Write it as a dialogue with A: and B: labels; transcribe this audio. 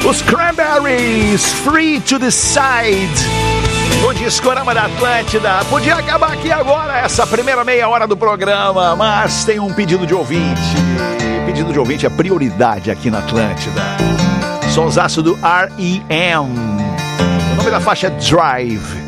A: Os Cranberries, Free to Decide. O Discorama da Atlântida. Podia acabar aqui agora, essa primeira meia hora do programa, mas tem um pedido de ouvinte. Pedido de ouvinte é prioridade aqui na Atlântida. Sonsaço do R.E.M. O nome da faixa é Drive.